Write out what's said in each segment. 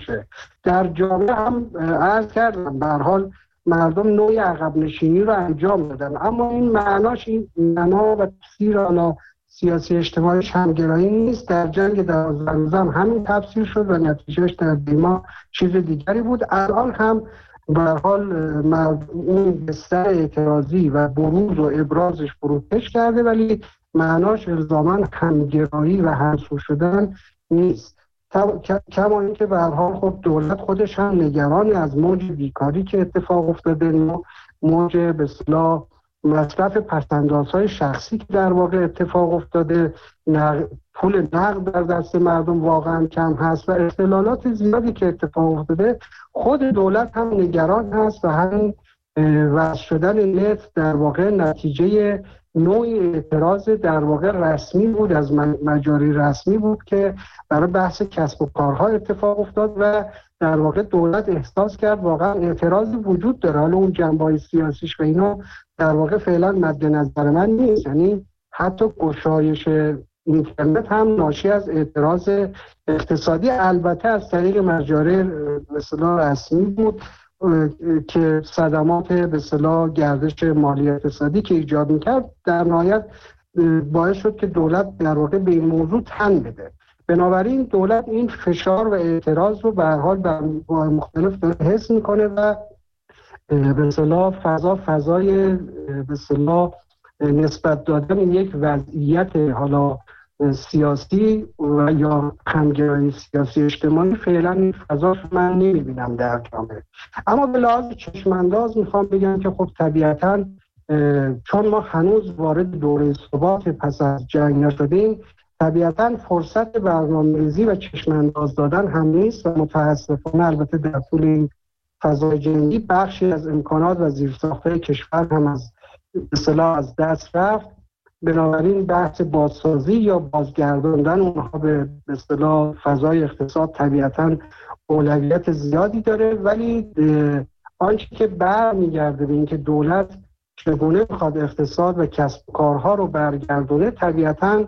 نشه. در جامعه هم عرض کردم به هر حال مردم نوعی عقب نشینی رو انجام دادن، اما این معناش این معنا و تفسیر حالا سیاسی اجتماعی همگرایی نیست. در جنگ 12 روزه هم همین تفسیر شد و نتیجهش در دیما چیز دیگری بود. الان هم به هر حال اون بستر اعتراضی و بروز و ابرازش فروکش کرده، ولی معناش الزاما همگرایی و همسو شدن نیست. کما اینکه به هر حال خب دولت خودش هم نگرانی از موج بیکاری که اتفاق افتاده، موج به اصطلاح مصرف پس‌اندازهای شخصی که در واقع اتفاق افتاده، پول نقد در دست مردم واقعا کم هست و اختلالات زیادی که اتفاق افتاده. خود دولت هم نگران هست و همین وضع شدن نفت در واقع نتیجه نوعی اعتراض در واقع رسمی بود، از مجاری رسمی بود که برای بحث کسب و کارها اتفاق افتاد و در واقع دولت احساس کرد واقعا اعتراضی وجود داره. حالا اون جنبه‌های سیاسیش و اینا در واقع فعلا مد نظر من نیست، یعنی حتی گشایش اینترنت هم ناشی از اعتراض اقتصادی، البته از طریق مجاری به اصطلاح رسمی بود که صدمات به اصطلاح گردش مالی اقتصادی که ایجاد می‌کرد در نهایت باعث شد که دولت در واقع به این موضوع تن بده. بنابراین دولت این فشار و اعتراض رو به هر حال در مختلف حس میکنه و به اصطلاح فضای به اصطلاح نسبت دادن یک وضعیت حالا سیاسی و یا همگرایی سیاسی اجتماعی فعلا این فضا من نمیبینم در جامعه. اما به لحاظ چشمانداز میخوام بگم که خب طبیعتاً چون ما هنوز وارد دوره ثبات پس از جنگ نشدیم، طبیعتاً فرصت برنامه‌ریزی و چشمانداز دادن هم نیست و متاسفانه البته در طول این فضای جنگی بخشی از امکانات و زیرساخت‌های کشور هم از اصطلاح از دست رفت. بنابراین بحث بازسازی یا بازگرداندن اونها به اصطلاح فضای اقتصاد طبیعتاً اولویت زیادی داره، ولی آنچه که برمیگرده به اینکه دولت چگونه میخواد اقتصاد و کسب و کارها رو برگردونه، طبیعتاً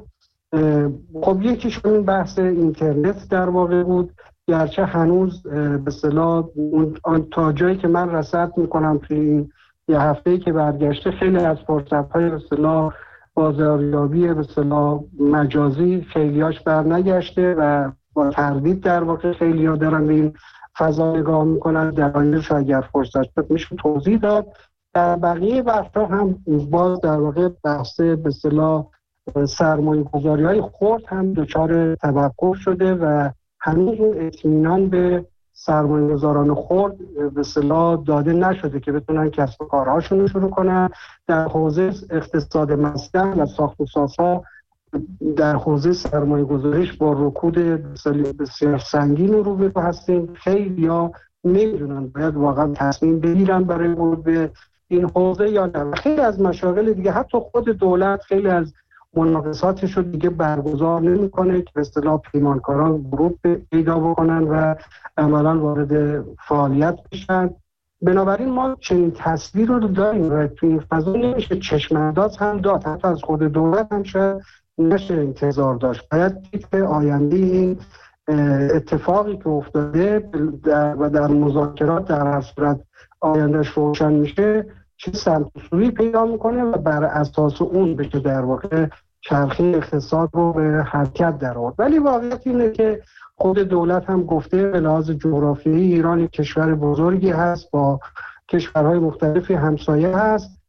خب یکیش این بحث اینترنت در واقع بود، گرچه هنوز به اصطلاح تا جایی که من رصد میکنم توی این یه هفته‌ای که برگشته خیلی از فرصت‌های به اصطلاح بازاریابی به اصطلاح مجازی خیلیاش برنگشته و با تردید در واقع خیلی‌ها دارن به این فضا نگاه میکنن. در آینده اگر فرصت شد میشه توضیح داد. در بقیه بخش‌ها هم باز در واقع بحث به اصطلاح سرمایه‌گذاری‌های خرد هم دچار توقف شده و هنوز اون اطمینان به سرمایه‌گذاران خرد به اصطلاح داده نشده که بتونن کسب و کارهاشون رو شروع کنن. در حوزه اقتصاد مسکن و ساخت و سازها در حوزه سرمایه‌گذاریش با رکود بسیار سنگین روبرو هستیم. خیلی‌ها نمی‌دونن باید واقعا تصمیم بگیرن برای ورود به این حوزه یا نه. خیلی از مشاغل دیگه حتی خود دولت خیلی از مناقصاتش رو دیگه برگزار نمی‌کنه که به اصطلاح پیمانکاران ورود پیدا بکنن و عملاً وارد فعالیت بشن. بنابراین ما چنین تصویر رو داریم و توی این فضا نمیشه چشم‌انداز هم داد. حتی از خود دولت هم شاید نشه انتظار داشت. باید دید که آینده این اتفاقی که افتاده و در مذاکرات در هر صورت آیندهش روشن میشه چه سمت و سویی پیدا میکنه و بر اساس اون بشه در واقع چرخه اقتصاد رو به حرکت در آورد. ولی واقعیت اینه که خود دولت هم گفته به لحاظ جغرافیایی ایران کشور بزرگی هست، با کشورهای مختلفی همسایه هست.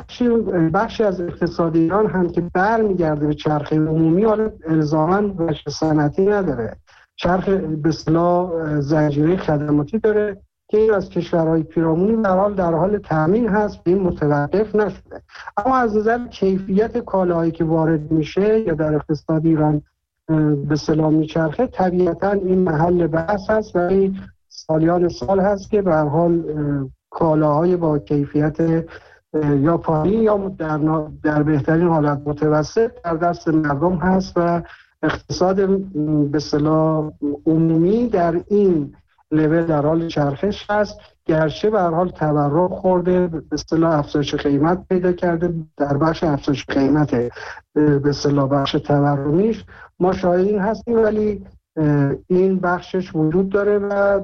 بخشی از اقتصاد ایران هم که برمیگرده به چرخه عمومی، حالا الزاماً بخش صنعتی نداره، چرخه به اصطلاح زنجیره خدماتی داره که این از کشورهای پیرامونی در حال تامین هست، این متوقف نشده. اما از نظر کیفیت کالاهایی که وارد میشه یا در اقتصاد ایران به اصطلاح میچرخه، طبیعتاً این محل بحث هست و این سالیان سال هست که به هر حال کالاهای با کیفیت یا پایین یا در بهترین حالت متوسط در دست مردم هست و اقتصاد به اصطلاح عمومی در این لول در حال چرخش هست. گرچه به هر حال تورم خورده، به اصطلاح افزایش قیمت پیدا کرده، در بخش افزایش قیمت به اصطلاح بخش تورمیش ما شاهد این هستیم، ولی این بخشش وجود داره و